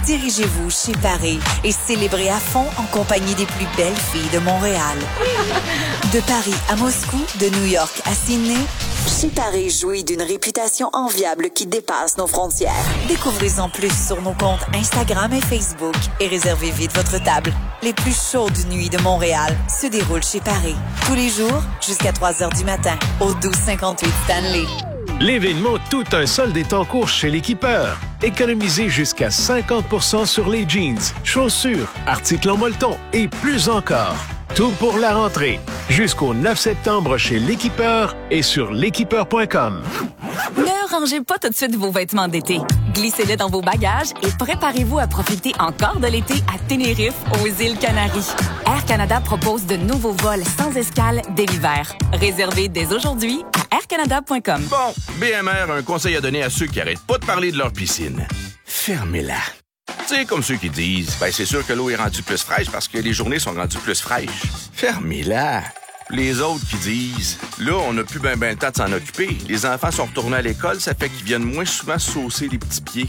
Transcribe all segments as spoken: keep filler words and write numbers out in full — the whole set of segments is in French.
Dirigez-vous chez Paris et célébrez à fond en compagnie des plus belles filles de Montréal. De Paris à Moscou, de New York à Sydney, Chez Paris jouit d'une réputation enviable qui dépasse nos frontières. Découvrez-en plus sur nos comptes Instagram et Facebook et réservez vite votre table. Les plus chaudes nuits de Montréal se déroulent chez Paris. Tous les jours, jusqu'à trois heures du matin, au douze cinquante-huit Stanley. L'événement Tout un solde est en cours chez l'Équipeur. Économisez jusqu'à cinquante pour cent sur les jeans, chaussures, articles en molleton et plus encore. Tout pour la rentrée. Jusqu'au neuf septembre chez l'Équipeur et sur l'équipeur point com. Ne rangez pas tout de suite vos vêtements d'été. Glissez-les dans vos bagages et préparez-vous à profiter encore de l'été à Tenerife, aux îles Canaries. Air Canada propose de nouveaux vols sans escale dès l'hiver. Réservez dès aujourd'hui à air canada point com. Bon, B M R a un conseil à donner à ceux qui arrêtent pas de parler de leur piscine. Fermez-la. Tu sais, comme ceux qui disent, ben c'est sûr que l'eau est rendue plus fraîche parce que les journées sont rendues plus fraîches. Fermez-la. Les autres qui disent, là, on n'a plus ben ben le temps de s'en occuper. Les enfants sont retournés à l'école, ça fait qu'ils viennent moins souvent saucer les petits pieds.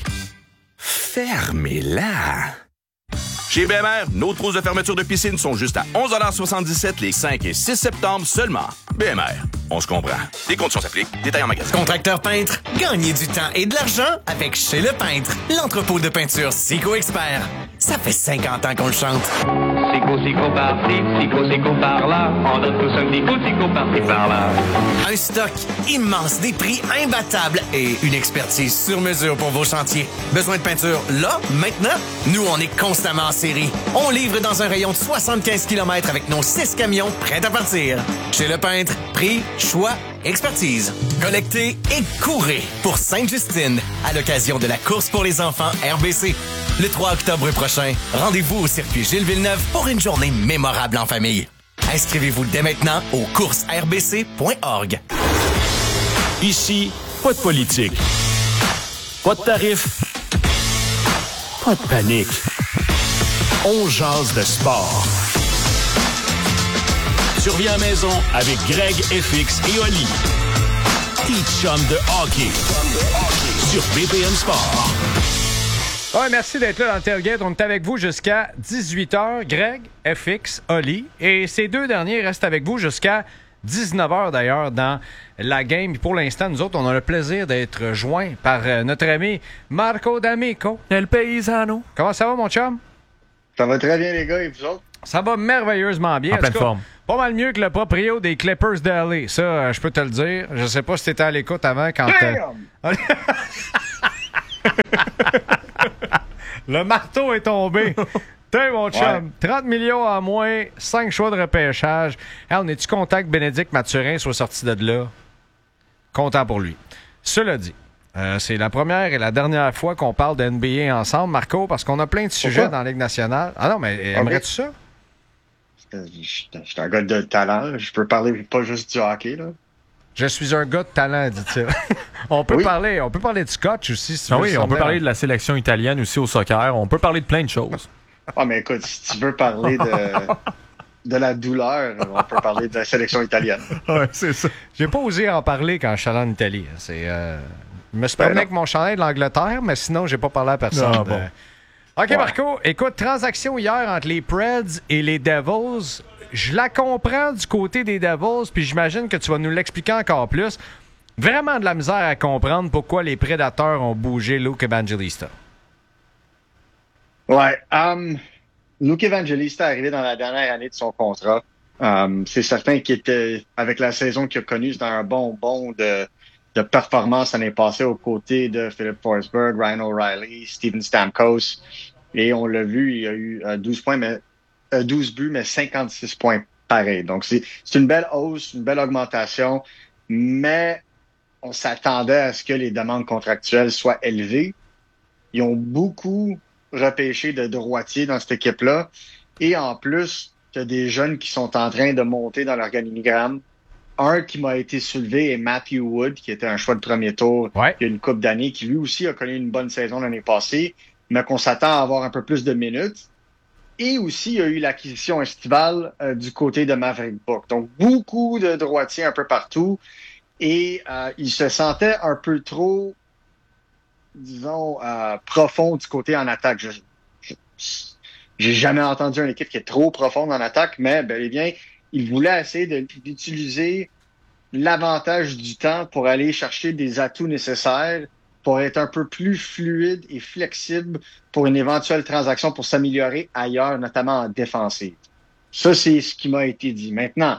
Fermez-la. Chez B M R, nos trousses de fermeture de piscine sont juste à onze soixante-dix-sept les cinq et six septembre seulement. B M R, on se comprend. Les conditions s'appliquent. Détails en magasin. Contracteur peintre, gagnez du temps et de l'argent avec Chez Le Peintre, l'entrepôt de peinture Sico Expert. Ça fait cinquante ans qu'on le chante. Sico, Sico par-ci, Sico, Sico par-là. On donne tous un petit coup, Sico par-ci, par-là. Un stock immense, des prix imbattables et une expertise sur mesure pour vos chantiers. Besoin de peinture là, maintenant? Nous, on est constamment en série. On livre dans un rayon de soixante-quinze kilomètres avec nos six camions prêts à partir. Chez Le Peintre, prix, choix, expertise. Collectez et courez pour Sainte-Justine à l'occasion de la course pour les enfants R B C. Le trois octobre prochain, rendez-vous au circuit Gilles Villeneuve pour une journée mémorable en famille. Inscrivez-vous dès maintenant au courses r b c point org. Ici, pas de politique. Pas de tarifs. Pas de panique. On jase de sport. Surviens à la maison avec Greg, F X et Oli. Tes chums de hockey. Sur B P M Sport. Ouais, merci d'être là dans le tailgate. On est avec vous jusqu'à dix-huit heures. Greg, F X, Oli. Et ces deux derniers restent avec vous jusqu'à dix-neuf heures d'ailleurs dans la game. Et pour l'instant, nous autres, on a le plaisir d'être joints par euh, notre ami Marco D'Amico. El Paisano. Comment ça va, mon chum? Ça va très bien, les gars, et vous autres? Ça va merveilleusement bien. En pleine forme. Pas mal mieux que le proprio des Clippers de L A. Ça, euh, je peux te le dire. Je sais pas si t'étais à l'écoute avant quand... Euh... Le marteau est tombé. T'es mon chum. Ouais. trente millions en moins, cinq choix de repêchage. Hey, on est-tu content que Bénédicte Mathurin soit sorti de là? Content pour lui. Cela dit, euh, c'est la première et la dernière fois qu'on parle de N B A ensemble, Marco, parce qu'on a plein de sujets Pourquoi? Dans la Ligue nationale. Ah non, mais okay. Aimerais-tu ça? Je suis un gars de talent. Je peux parler pas juste du hockey, là. Je suis un gars de talent, dit-il. on peut oui. parler, on peut parler du scotch aussi. Si tu ah veux oui, on peut parler de la sélection italienne aussi au soccer. On peut parler de plein de choses. Ah, mais écoute, si tu veux parler de, de la douleur, on peut parler de la sélection italienne. Oui, c'est ça. J'ai pas osé en parler quand je suis allé en Italie. C'est, euh... Je me suis promené avec mon chandail de l'Angleterre, mais sinon, j'ai pas parlé à personne. Ah, bon. OK, ouais. Marco, écoute, transaction hier entre les Preds et les Devils. Je la comprends du côté des Devils, puis j'imagine que tu vas nous l'expliquer encore plus. Vraiment de la misère à comprendre pourquoi les Prédateurs ont bougé Luke Evangelista. Ouais. Um, Luke Evangelista est arrivé dans la dernière année de son contrat. Um, c'est certain qu'il était, avec la saison qu'il a connue, c'était un bon bond de, de performance l'année passée aux côtés de Philip Forsberg, Ryan O'Reilly, Steven Stamkos. Et on l'a vu, il a eu uh, douze points, mais uh, douze buts, mais cinquante-six points pareil. Donc, c'est, c'est une belle hausse, une belle augmentation, mais on s'attendait à ce que les demandes contractuelles soient élevées. Ils ont beaucoup repêché de droitiers dans cette équipe-là. Et en plus, il y a des jeunes qui sont en train de monter dans l'organigramme. Un qui m'a été soulevé est Matthew Wood, qui était un choix de premier tour ouais. il y a une couple d'années, qui lui aussi a connu une bonne saison l'année passée, mais qu'on s'attend à avoir un peu plus de minutes. Et aussi, il y a eu l'acquisition estivale euh, du côté de Maverick Book. Donc, beaucoup de droitiers un peu partout. Et euh, il se sentait un peu trop disons, euh, profond du côté en attaque. Je, je, j'ai jamais entendu une équipe qui est trop profonde en attaque, mais bel et bien, il voulait essayer de, d'utiliser l'avantage du temps pour aller chercher des atouts nécessaires pour être un peu plus fluide et flexible pour une éventuelle transaction pour s'améliorer ailleurs, notamment en défensive. Ça, c'est ce qui m'a été dit. Maintenant,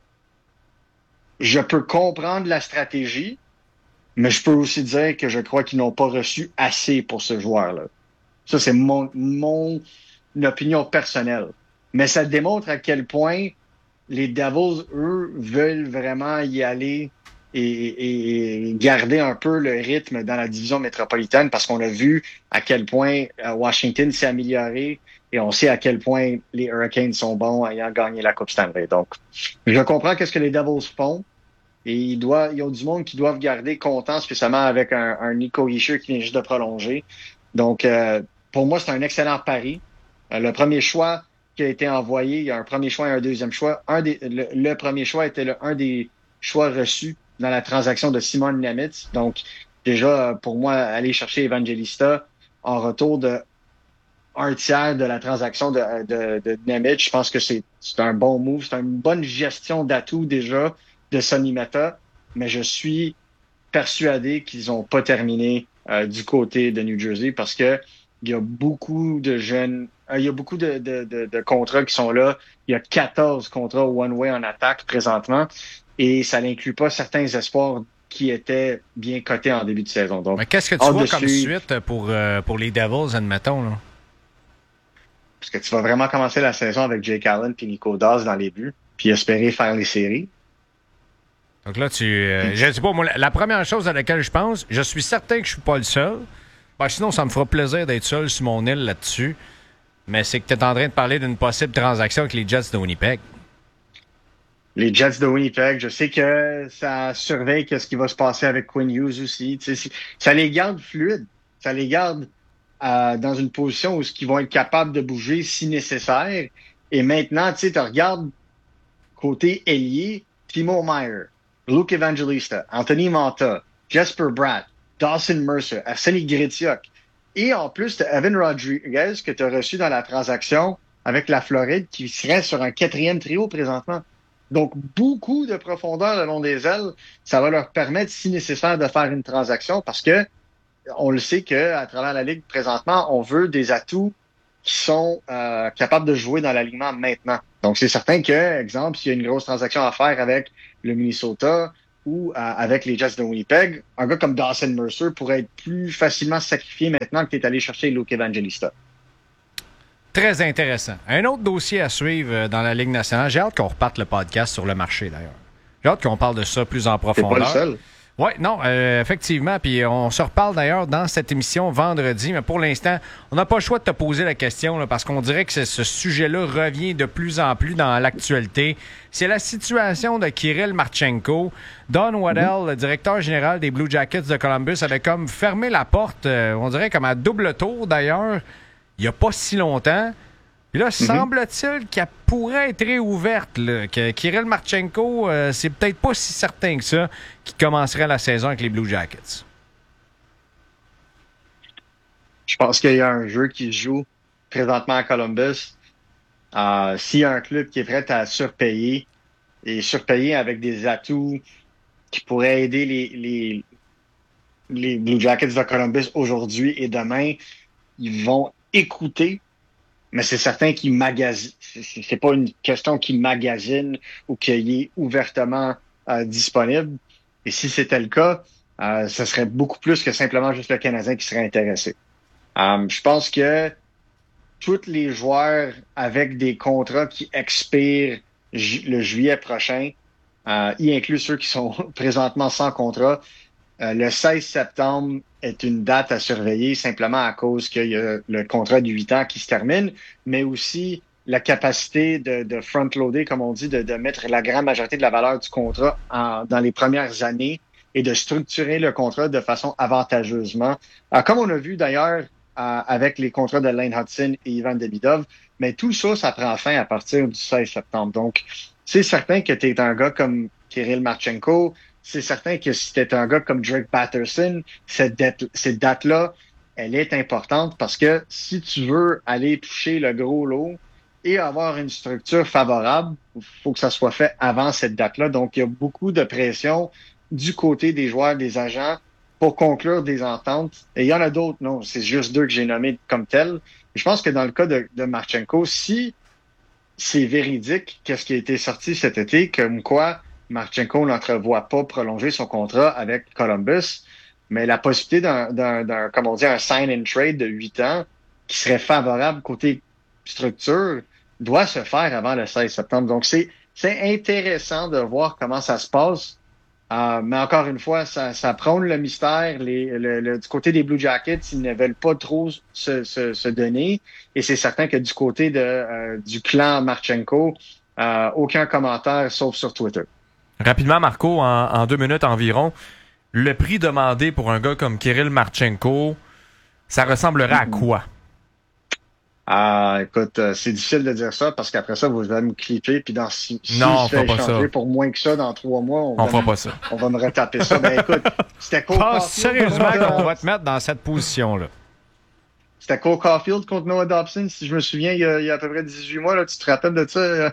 je peux comprendre la stratégie, mais je peux aussi dire que je crois qu'ils n'ont pas reçu assez pour ce joueur-là. Ça, c'est mon, mon opinion personnelle. Mais ça démontre à quel point les Devils, eux, veulent vraiment y aller et, et, et garder un peu le rythme dans la division métropolitaine parce qu'on a vu à quel point Washington s'est amélioré et on sait à quel point les Hurricanes sont bons ayant gagné la Coupe Stanley. Donc, je comprends qu'est-ce que les Devils font et ils doivent, ils ont du monde qui doivent garder content, spécialement avec un, un Nico Hischier qui vient juste de prolonger. Donc, euh, pour moi, c'est un excellent pari. Euh, le premier choix qui a été envoyé, il y a un premier choix et un deuxième choix. Un des, le, le premier choix était le, un des choix reçus dans la transaction de Simon Nemitz. Donc, déjà, pour moi, aller chercher Evangelista en retour de un tiers de la transaction de, de, de Nemitz, je pense que c'est, c'est un bon move. C'est une bonne gestion d'atouts déjà de Sonny Meta, mais je suis persuadé qu'ils n'ont pas terminé euh, du côté de New Jersey parce que il y a beaucoup de jeunes, euh, il y a beaucoup de, de, de, de contrats qui sont là. Il y a quatorze contrats one-way en attaque présentement et ça n'inclut pas certains espoirs qui étaient bien cotés en début de saison. Donc, mais qu'est-ce que tu vois comme suite pour, euh, pour les Devils, admettons, là? Parce que tu vas vraiment commencer la saison avec Jake Allen puis Nico Daws dans les buts, puis espérer faire les séries. Donc là, tu... Euh, je sais pas, moi, la, la première chose à laquelle je pense, je suis certain que je suis pas le seul. Ben, sinon, ça me fera plaisir d'être seul sur mon île là-dessus. Mais c'est que tu es en train de parler d'une possible transaction avec les Jets de Winnipeg. Les Jets de Winnipeg, je sais que ça surveille ce qui va se passer avec Quinn Hughes aussi. Tu sais, ça les garde fluides. Ça les garde euh, dans une position où ils vont être capables de bouger si nécessaire. Et maintenant, tu sais, tu regardes côté ailier, Timo Meier, Luke Evangelista, Anthony Manta, Jesper Bratt, Dawson Mercer, Arseny Gretiuk. Et en plus, tu as Evan Rodriguez que tu as reçu dans la transaction avec la Floride qui serait sur un quatrième trio présentement. Donc, beaucoup de profondeur le long des ailes. Ça va leur permettre, si nécessaire, de faire une transaction parce que on le sait qu'à travers la Ligue présentement, on veut des atouts qui sont euh, capables de jouer dans l'alignement maintenant. Donc, c'est certain que, exemple, s'il y a une grosse transaction à faire avec le Minnesota ou euh, avec les Jets de Winnipeg, un gars comme Dawson Mercer pourrait être plus facilement sacrifié maintenant que tu es allé chercher Luke Evangelista. Très intéressant. Un autre dossier à suivre dans la Ligue nationale. J'ai hâte qu'on reparte le podcast sur le marché, d'ailleurs. J'ai hâte qu'on parle de ça plus en profondeur. C'est pas le seul. Oui, non, euh, effectivement. Puis on se reparle d'ailleurs dans cette émission vendredi. Mais pour l'instant, on n'a pas le choix de te poser la question là, parce qu'on dirait que ce sujet-là revient de plus en plus dans l'actualité. C'est la situation de Kirill Marchenko. Don Waddell, mm-hmm. le directeur général des Blue Jackets de Columbus, avait comme fermé la porte, euh, on dirait comme à double tour d'ailleurs, il n'y a pas si longtemps. Puis là, mm-hmm. semble-t-il qu'elle pourrait être réouverte. Là, que Kirill Marchenko, euh, c'est peut-être pas si certain que ça qu'il commencerait la saison avec les Blue Jackets. Je pense qu'il y a un jeu qui se joue présentement à Columbus. Euh, s'il y a un club qui est prêt à surpayer et surpayer avec des atouts qui pourraient aider les, les, les Blue Jackets de Columbus aujourd'hui et demain, ils vont écouter. Mais c'est certain qu'il magasine. C'est pas une question qu'il magasine ou qu'il est ouvertement euh, disponible. Et si c'était le cas, euh, ce serait beaucoup plus que simplement juste le Canadien qui serait intéressé. Euh, je pense que tous les joueurs avec des contrats qui expirent ju- le juillet prochain, euh, y inclut ceux qui sont présentement sans contrat, euh, le seize septembre est une date à surveiller simplement à cause qu'il y a le contrat de huit ans qui se termine, mais aussi la capacité de, de front-loader, comme on dit, de, de mettre la grande majorité de la valeur du contrat en, dans les premières années et de structurer le contrat de façon avantageusement. Alors, comme on a vu d'ailleurs euh, avec les contrats de Lane Hudson et Ivan Demidov, mais tout ça, ça prend fin à partir du seize septembre. Donc, c'est certain que tu es un gars comme Kirill Marchenko, c'est certain que si t'es un gars comme Drake Patterson, cette date, cette date-là, elle est importante parce que si tu veux aller toucher le gros lot et avoir une structure favorable, il faut que ça soit fait avant cette date-là. Donc, il y a beaucoup de pression du côté des joueurs, des agents pour conclure des ententes. Et il y en a d'autres, non, c'est juste deux que j'ai nommés comme tels. Je pense que dans le cas de, de Marchenko, si c'est véridique, qu'est-ce qui a été sorti cet été, comme quoi Marchenko n'entrevoit pas prolonger son contrat avec Columbus, mais la possibilité d'un, d'un, d'un comme on dit, un sign and trade de huit ans qui serait favorable côté structure doit se faire avant le seize septembre. Donc, c'est, c'est intéressant de voir comment ça se passe. Euh, mais encore une fois, ça, ça prône le mystère. Les, le, le, du côté des Blue Jackets, ils ne veulent pas trop se, se, se donner. Et c'est certain que du côté de, euh, du clan Marchenko, euh, aucun commentaire sauf sur Twitter. Rapidement, Marco, en, en deux minutes environ, le prix demandé pour un gars comme Kirill Marchenko, ça ressemblerait mm-hmm. à quoi? Ah, écoute, euh, c'est difficile de dire ça parce qu'après ça, vous allez me clipper puis dans si, si non, je fais pas échanger ça. pour moins que ça dans trois mois, on, on va, fera me, pas ça. on va me retaper ça. Ben écoute, c'était Cole Pense Caulfield. sérieusement contre, qu'on va te mettre dans cette position-là. C'était Cole Caulfield contre Noah Dobson, si je me souviens, il y a, il y a à peu près dix-huit mois, là, tu te rappelles de ça? Euh,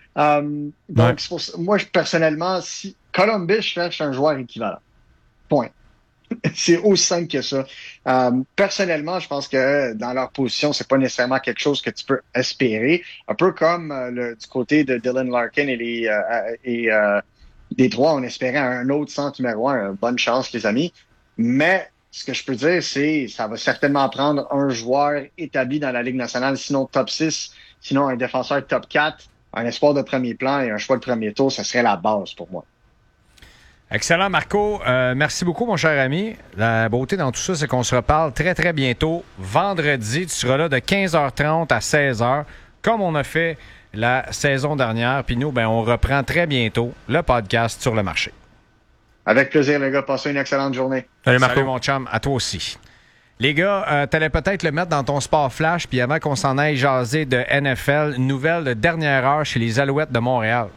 um, donc, ouais. c'est pour ça, moi, je, personnellement, si Columbus cherche un joueur équivalent. Point. C'est aussi simple que ça. Euh, personnellement, je pense que dans leur position, c'est pas nécessairement quelque chose que tu peux espérer. Un peu comme euh, le, du côté de Dylan Larkin et les euh, et euh, des trois, on espérait un autre centre numéro un. Bonne chance, les amis. Mais ce que je peux dire, c'est ça va certainement prendre un joueur établi dans la Ligue nationale, sinon top six, sinon un défenseur top quatre, un espoir de premier plan et un choix de premier tour, ça serait la base pour moi. Excellent, Marco. Euh, merci beaucoup, mon cher ami. La beauté dans tout ça, c'est qu'on se reparle très, très bientôt. Vendredi, tu seras là de quinze heures trente à seize heures, comme on a fait la saison dernière. Puis nous, ben, on reprend très bientôt le podcast Sur le marché. Avec plaisir, les gars. Passez une excellente journée. Salut, Marco. Salut, mon chum. À toi aussi. Les gars, euh, t'allais peut-être le mettre dans ton sport flash, puis avant qu'on s'en aille jaser de N F L, une nouvelle de dernière heure chez les Alouettes de Montréal.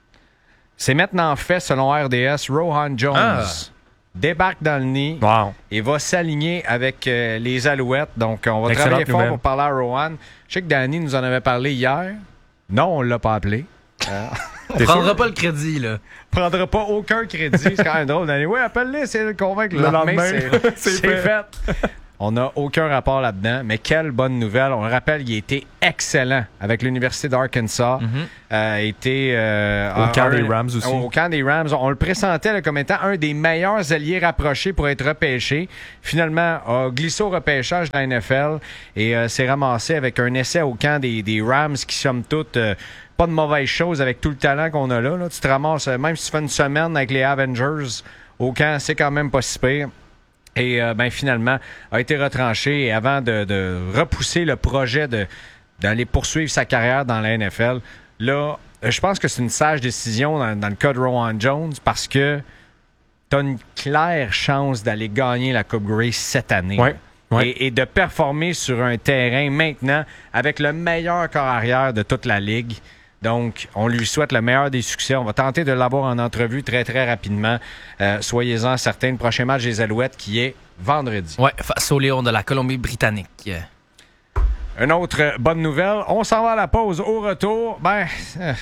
C'est maintenant fait, selon R D S, Rohan Jones ah. débarque dans le nid wow. et va s'aligner avec euh, les Alouettes. Donc, on va Excellente travailler fort nouvelle. pour parler à Rohan. Je sais que Danny nous en avait parlé hier. Non, on l'a pas appelé. Euh, on prendra sûr? pas le crédit, là. Prendra pas aucun crédit. C'est quand même drôle, Danny. Oui, appelle-le, c'est le convaincre. Le, le lendemain, lendemain, c'est, c'est, c'est fait. fait. On n'a aucun rapport là-dedans, mais quelle bonne nouvelle. On le rappelle, il a été excellent avec l'Université d'Arkansas. Mm-hmm. Euh, été, euh, au camp un, des Rams aussi. Au camp des Rams. On le présentait là, comme étant un des meilleurs alliés rapprochés pour être repêché. Finalement, a glissé au repêchage de la N F L et euh, s'est ramassé avec un essai au camp des, des Rams qui, somme toute, euh, pas de mauvaise chose avec tout le talent qu'on a là, là. Tu te ramasses, même si tu fais une semaine avec les Avengers au camp, c'est quand même pas si pire. Et euh, ben, finalement, a été retranché. Et avant de, de repousser le projet de, d'aller poursuivre sa carrière dans la N F L, là, je pense que c'est une sage décision dans, dans le cas de Rohan Jones parce que tu as une claire chance d'aller gagner la Coupe Grey cette année. Ouais, ouais. Et, et de performer sur un terrain maintenant avec le meilleur corps arrière de toute la Ligue. Donc, on lui souhaite le meilleur des succès. On va tenter de l'avoir en entrevue très, très rapidement. Euh, soyez-en certains. Le prochain match des Alouettes qui est vendredi. Oui, face aux Lions de la Colombie-Britannique. Une autre bonne nouvelle. On s'en va à la pause. Au retour, ben... Euh,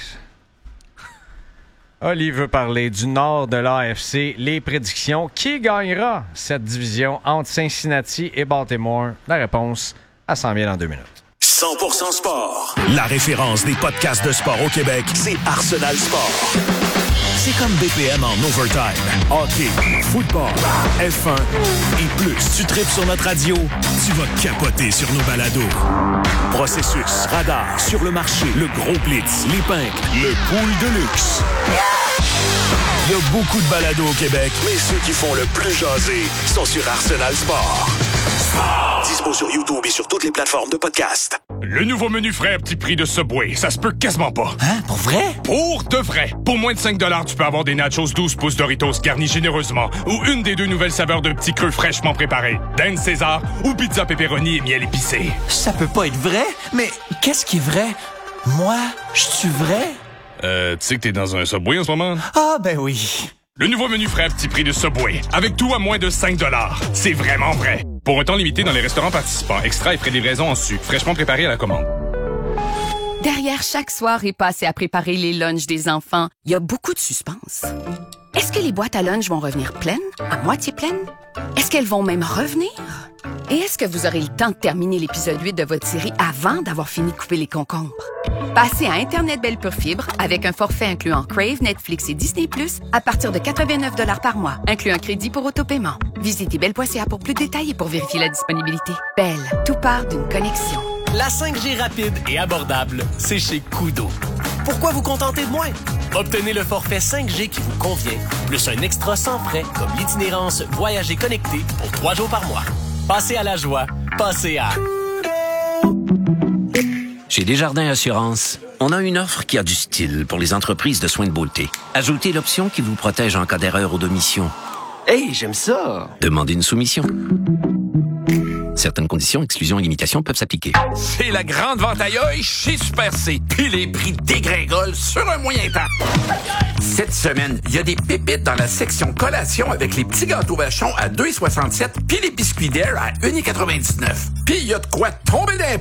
Oli veut parler du nord de l'A F C. Les prédictions. Qui gagnera cette division entre Cincinnati et Baltimore? La réponse, elle s'en vient dans deux minutes. cent pour cent Sport. La référence des podcasts de sport au Québec, c'est Arsenal Sport. C'est comme B P M en overtime. Hockey, football, F un et plus. Tu tripes sur notre radio, tu vas capoter sur nos balados. Processus, radar, sur le marché, le gros blitz, les pinks, le pool de luxe. Il y a beaucoup de balados au Québec, mais ceux qui font le plus jaser sont sur Arsenal Sport. Dispo sur YouTube et sur toutes les plateformes de podcast. Le nouveau menu frais à petit prix de Subway, ça se peut quasiment pas. Hein? Pour vrai? Pour de vrai. Pour moins de cinq dollars, tu peux avoir des nachos douze pouces Doritos garnis généreusement ou une des deux nouvelles saveurs de petits creux fraîchement préparés. Dinde César ou pizza pepperoni et miel épicé. Ça peut pas être vrai? Mais qu'est-ce qui est vrai? Moi, je suis vrai? Euh, tu sais que t'es dans un Subway en ce moment? Ah, ben oui. Le nouveau menu frais à petit prix de Subway. Avec tout à moins de cinq dollars. C'est vraiment vrai. Pour un temps limité dans les restaurants participants. Extra et frais de livraison en su. Fraîchement préparé à la commande. Derrière chaque soirée passée à préparer les lunchs des enfants, il y a beaucoup de suspense. Est-ce que les boîtes à lunch vont revenir pleines? À moitié pleines? Est-ce qu'elles vont même revenir? Et est-ce que vous aurez le temps de terminer l'épisode huit de votre série avant d'avoir fini de couper les concombres? Passez à Internet Belle Pure Fibre avec un forfait incluant Crave, Netflix et Disney plus, à partir de quatre-vingt-neuf dollars par mois, inclut un crédit pour autopaiement. Visitez belle point c a pour plus de détails et pour vérifier la disponibilité. Belle, tout part d'une connexion. La cinq G rapide et abordable, c'est chez Koodo. Pourquoi vous contenter de moins? Obtenez le forfait cinq G qui vous convient, plus un extra sans frais comme l'itinérance Voyager connecté pour trois jours par mois. Passez à la joie, passez à... Chez Desjardins Assurance, on a une offre qui a du style pour les entreprises de soins de beauté. Ajoutez l'option qui vous protège en cas d'erreur ou d'omission. Hey, j'aime ça! Demandez une soumission. Certaines conditions, exclusions et limitations peuvent s'appliquer. C'est la grande vente aïe chez Super C. Puis les prix dégringolent sur un moyen temps. Cette semaine, il y a des pépites dans la section collation avec les petits gâteaux vachons à deux soixante-sept puis les biscuits d'air à un quatre-vingt-dix-neuf. Puis il y a de quoi tomber d'impôts.